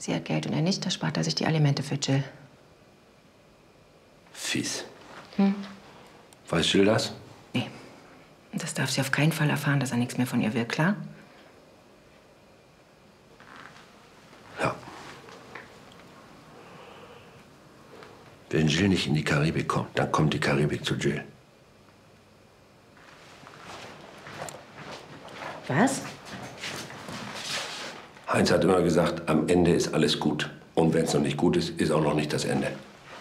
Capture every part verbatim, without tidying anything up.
Sie hat Geld und er nicht, da spart er sich die Alimente für Jill. Fies. Hm? Weiß Jill das? Nee. Und das darf sie auf keinen Fall erfahren, dass er nichts mehr von ihr will, klar? Ja. Wenn Jill nicht in die Karibik kommt, dann kommt die Karibik zu Jill. Was? Heinz hat immer gesagt, am Ende ist alles gut. Und wenn es noch nicht gut ist, ist auch noch nicht das Ende.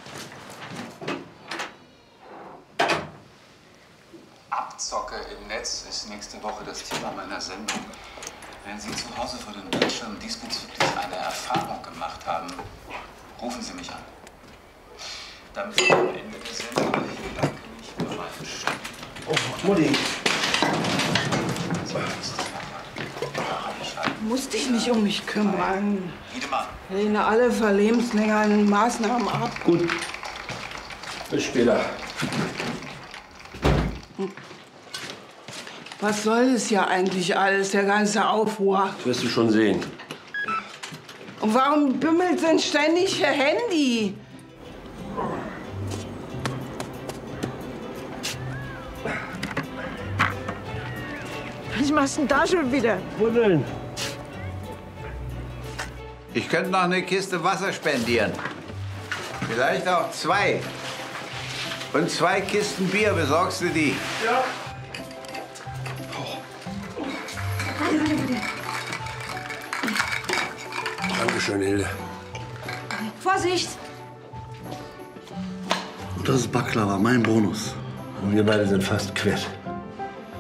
Abzocke im Netz ist nächste Woche das Thema meiner Sendung. Wenn Sie zu Hause vor dem Bildschirm diesbezüglich eine Erfahrung gemacht haben, rufen Sie mich an. Damit bin ich am Ende der Sendung. Ich bedanke mich für meinen Stand. Oh, Mutti. Du musst dich nicht um mich kümmern. Wiedemann. Ich lehne alle verlebensnähernden Maßnahmen ab. Gut. Bis später. Was soll das ja eigentlich alles, der ganze Aufruhr? Das wirst du schon sehen. Und warum bimmelt denn ständig Ihr Handy? Was machst du denn da schon wieder? Buddeln. Ich könnte noch eine Kiste Wasser spendieren. Vielleicht auch zwei. Und zwei Kisten Bier, besorgst du die? Ja. Dankeschön, Hilde. Vorsicht! Und das ist Baklava, mein Bonus. Und wir beide sind fast quitt.